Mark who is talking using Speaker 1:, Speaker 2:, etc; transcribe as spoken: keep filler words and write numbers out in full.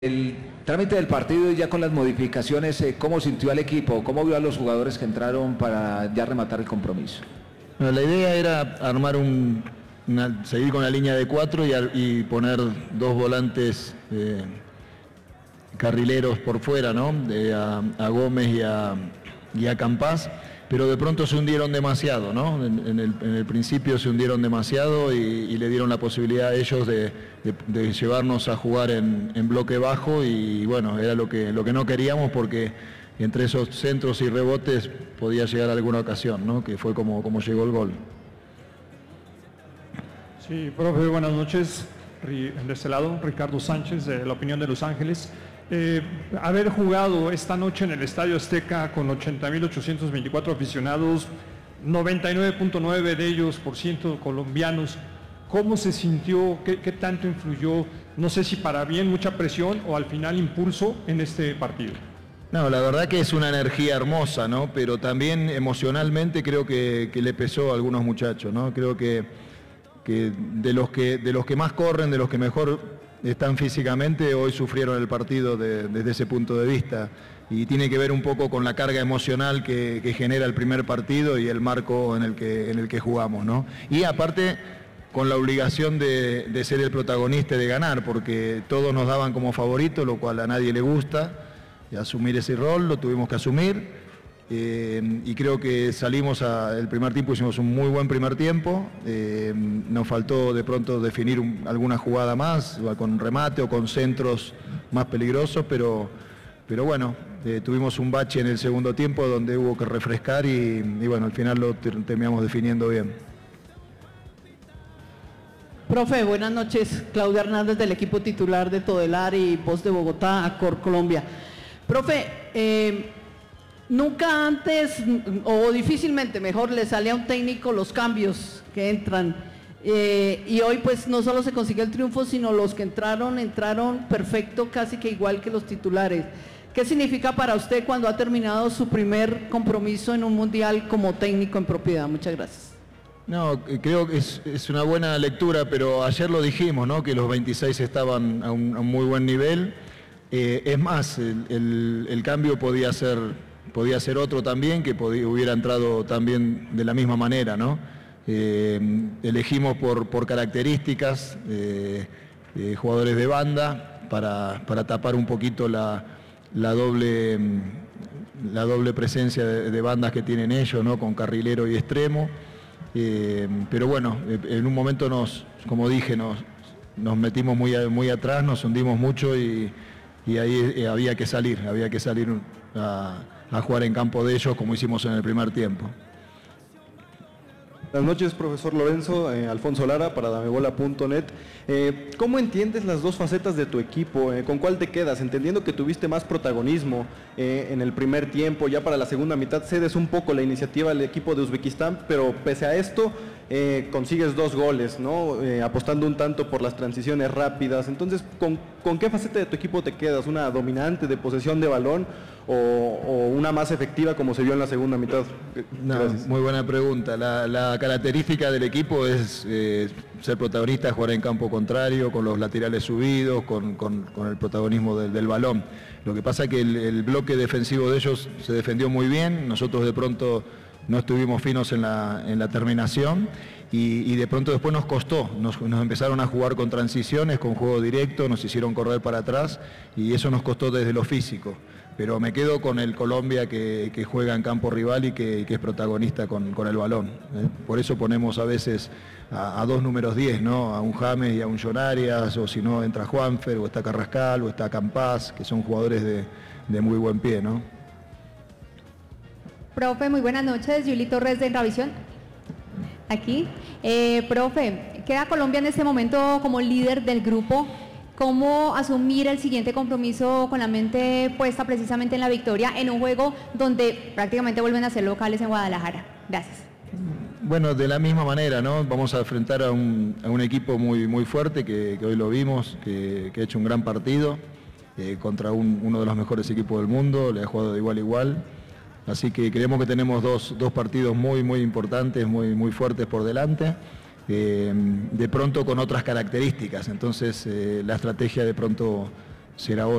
Speaker 1: El trámite del partido y ya con las modificaciones, eh, ¿cómo sintió al equipo? ¿Cómo vio a los jugadores que entraron para ya rematar el compromiso?
Speaker 2: Bueno, la idea era armar un, una, seguir con la línea de cuatro y, y poner dos volantes eh, carrileros por fuera, ¿no? De, a, a Gómez y a, y a Campás, pero de pronto se hundieron demasiado, ¿no? En, en, el, en el principio se hundieron demasiado y, y le dieron la posibilidad a ellos de, de, de llevarnos a jugar en, en bloque bajo y bueno, era lo que, lo que no queríamos porque entre esos centros y rebotes podía llegar a alguna ocasión, ¿no? Que fue como, como llegó el gol.
Speaker 3: Sí, profe, buenas noches. De este lado, Ricardo Sánchez, de La Opinión de Los Ángeles. Eh, haber jugado esta noche en el Estadio Azteca con ochenta mil ochocientos veinticuatro aficionados, noventa y nueve punto nueve de ellos por ciento colombianos, ¿cómo se sintió? ¿Qué, qué tanto influyó? No sé si para bien, mucha presión o al final impulso en este partido.
Speaker 2: No, la verdad que es una energía hermosa, ¿no? Pero también emocionalmente creo que, que le pesó a algunos muchachos, ¿no? Creo que, que, de los que de los que más corren, de los que mejor están físicamente, hoy sufrieron el partido de, desde ese punto de vista. Y tiene que ver un poco con la carga emocional que, que genera el primer partido y el marco en el que, en el que jugamos, ¿no? Y aparte, con la obligación de, de ser el protagonista y de ganar, porque todos nos daban como favorito, lo cual a nadie le gusta. Y asumir ese rol, lo tuvimos que asumir. Eh, y creo que salimos a, el primer tiempo, hicimos un muy buen primer tiempo, eh, nos faltó de pronto definir un, alguna jugada más, con remate o con centros más peligrosos, pero, pero bueno, eh, tuvimos un bache en el segundo tiempo donde hubo que refrescar y, y bueno, al final lo ter terminamos definiendo bien.
Speaker 4: Profe, buenas noches, Claudia Hernández del equipo titular de Todelar y Voz de Bogotá, Acor Colombia. Profe, eh, nunca antes, o difícilmente, mejor, le sale a un técnico los cambios que entran. Eh, y hoy pues no solo se consiguió el triunfo, sino los que entraron, entraron perfecto, casi que igual que los titulares. ¿Qué significa para usted cuando ha terminado su primer compromiso en un mundial como técnico en propiedad? Muchas gracias.
Speaker 2: No, creo que es, es una buena lectura, pero ayer lo dijimos, ¿no? Que los veintiséis estaban a un, a un muy buen nivel. Eh, es más, el, el, el cambio podía ser... podía ser otro también, que podía, hubiera entrado también de la misma manera, ¿no? Eh, elegimos por, por características eh, eh, jugadores de banda para, para tapar un poquito la, la, doble, la doble presencia de, de bandas que tienen ellos, ¿no? Con carrilero y extremo. Eh, pero bueno, en un momento nos, como dije, nos, nos metimos muy, muy atrás, nos hundimos mucho y, y ahí eh, había que salir, había que salir a... a jugar en campo de ellos como hicimos en el primer tiempo.
Speaker 5: Buenas noches, profesor Lorenzo, eh, Alfonso Lara para damebola punto net. Eh, ¿Cómo entiendes las dos facetas de tu equipo? Eh, ¿Con cuál te quedas? Entendiendo que tuviste más protagonismo eh, en el primer tiempo, ya para la segunda mitad cedes un poco la iniciativa al equipo de Uzbekistán, pero pese a esto eh, consigues dos goles, ¿no? Eh, apostando un tanto por las transiciones rápidas. Entonces, ¿con, ¿con qué faceta de tu equipo te quedas? ¿Una dominante de posesión de balón o, o una más efectiva como se vio en la segunda mitad?
Speaker 2: No, muy buena pregunta. La, la característica del equipo es eh, ser protagonista, jugar en campo contrario, con los laterales subidos, con, con, con el protagonismo del, del balón. Lo que pasa es que el, el bloque defensivo de ellos se defendió muy bien, nosotros de pronto no estuvimos finos en la, en la terminación y, y de pronto después nos costó, nos, nos empezaron a jugar con transiciones, con juego directo, nos hicieron correr para atrás y eso nos costó desde lo físico. Pero me quedo con el Colombia que, que juega en campo rival y que, que es protagonista con, con el balón. ¿eh? Por eso ponemos a veces a, a dos números diez, ¿no? A un James y a un John Arias, o si no entra Juanfer, o está Carrascal, o está Campás, que son jugadores de, de muy buen pie, ¿no?
Speaker 6: Profe, muy buenas noches, Yuli Torres de Enravisión. Aquí. Eh, profe, queda Colombia en este momento como líder del grupo. ¿Cómo asumir el siguiente compromiso con la mente puesta precisamente en la victoria en un juego donde prácticamente vuelven a ser locales en Guadalajara? Gracias.
Speaker 2: Bueno, de la misma manera, ¿no? Vamos a enfrentar a un, a un equipo muy, muy fuerte que, que hoy lo vimos, que, que ha hecho un gran partido eh, contra un, uno de los mejores equipos del mundo, le ha jugado de igual a igual. Así que creemos que tenemos dos, dos partidos muy, muy importantes, muy, muy fuertes por delante. Eh, de pronto con otras características, entonces eh, la estrategia de pronto será